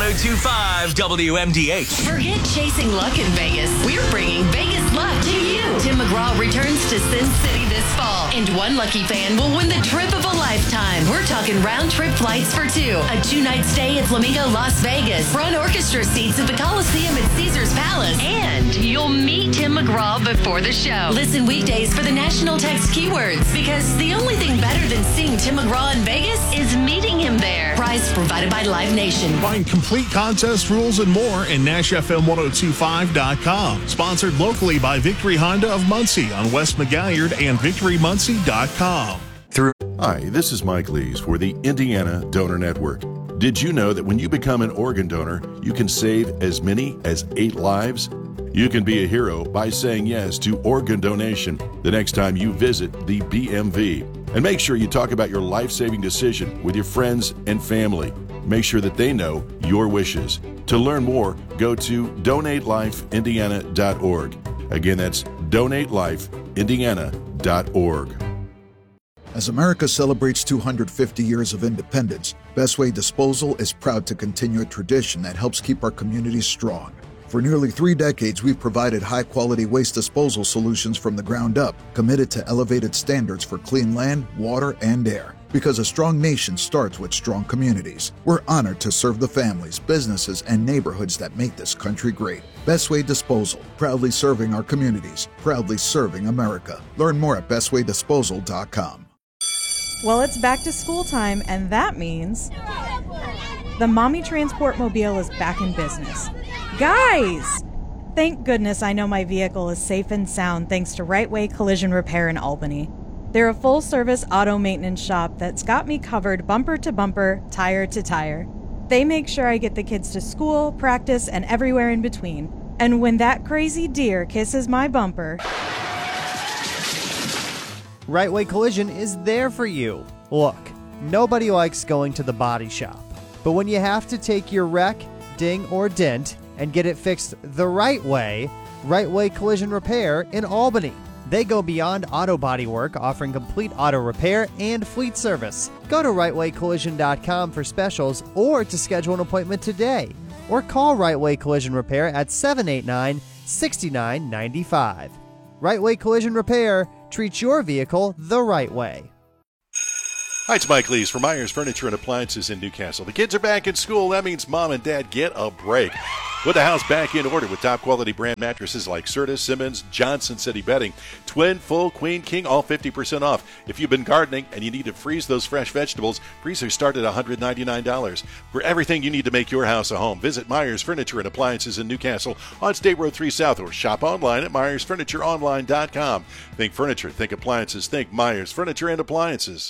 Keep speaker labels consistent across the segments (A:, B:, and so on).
A: 1025 WMDH.
B: Forget chasing luck in Vegas. We're bringing Vegas luck to you. Tim McGraw returns to Sin City this fall, and one lucky fan will win the trip of a lifetime. We're talking round-trip flights for two, a two-night stay at Flamingo Las Vegas, front orchestra seats at the Coliseum at Caesars Palace, and you'll meet Tim McGraw before the show. Listen weekdays for the national text keywords, because the only thing better than seeing Tim McGraw in Vegas is meeting him there. Prize provided by Live Nation.
C: Find complete contest rules and more in NashFM1025.com. Sponsored locally by Victory Honda of Muncie on West McGalliard and VictoryMuncie.com.
D: Hi, this is Mike Lees for the Indiana Donor Network. Did you know that when you become an organ donor, you can save as many as 8 lives? You can be a hero by saying yes to organ donation the next time you visit the BMV. And make sure you talk about your life-saving decision with your friends and family. Make sure that they know your wishes. To learn more, go to donatelifeindiana.org. Again, that's donatelifeindiana.org.
E: As America celebrates 250 years of independence, Best Way Disposal is proud to continue a tradition that helps keep our communities strong. For nearly 3 decades, we've provided high-quality waste disposal solutions from the ground up, committed to elevated standards for clean land, water, and air. Because a strong nation starts with strong communities. We're honored to serve the families, businesses, and neighborhoods that make this country great. Best Way Disposal, proudly serving our communities, proudly serving America. Learn more at bestwaydisposal.com.
F: Well, it's back to school time, and that means the Mommy Transport Mobile is back in business. Guys! Thank goodness I know my vehicle is safe and sound thanks to Right Way Collision Repair in Albany. They're a full-service auto maintenance shop that's got me covered bumper to bumper, tire to tire. They make sure I get the kids to school, practice, and everywhere in between. And when that crazy deer kisses my bumper...
G: Right Way Collision is there for you. Look, nobody likes going to the body shop. But when you have to take your wreck, ding, or dent and get it fixed the right way, Right Way Collision Repair in Albany. They go beyond auto body work, offering complete auto repair and fleet service. Go to rightwaycollision.com for specials or to schedule an appointment today. Or call Right Way Collision Repair at 789-6995. Right Way Collision Repair treats your vehicle the right way.
D: Hi, it's Mike Lees for Myers Furniture and Appliances in Newcastle. The kids are back in school. That means mom and dad get a break. Put the house back in order with top-quality brand mattresses like Serta, Simmons, Johnson City Bedding. Twin, full, queen, king, all 50% off. If you've been gardening and you need to freeze those fresh vegetables, freezers start at $199. For everything you need to make your house a home, visit Myers Furniture and Appliances in Newcastle on State Road 3 South or shop online at MyersFurnitureOnline.com. Think furniture, think appliances, think Myers Furniture and Appliances.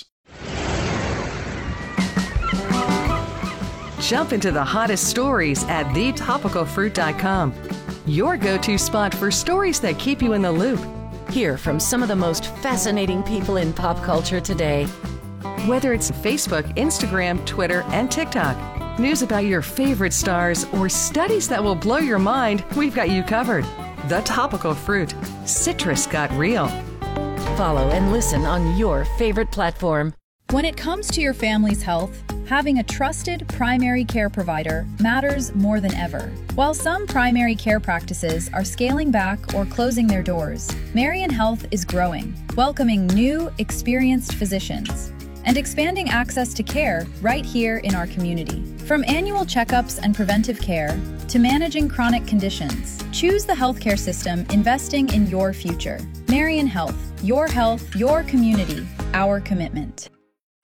H: Jump into the hottest stories at thetopicalfruit.com. Your go-to spot for stories that keep you in the loop.
B: Hear from some of the most fascinating people in pop culture today.
H: Whether it's Facebook, Instagram, Twitter, and TikTok, news about your favorite stars, or studies that will blow your mind, we've got you covered. The Topical Fruit. Citrus got real.
B: Follow and listen on your favorite platform.
I: When it comes to your family's health, having a trusted primary care provider matters more than ever. While some primary care practices are scaling back or closing their doors, Marion Health is growing, welcoming new, experienced physicians, and expanding access to care right here in our community. From annual checkups and preventive care to managing chronic conditions, choose the healthcare system investing in your future. Marion Health, your community, our commitment.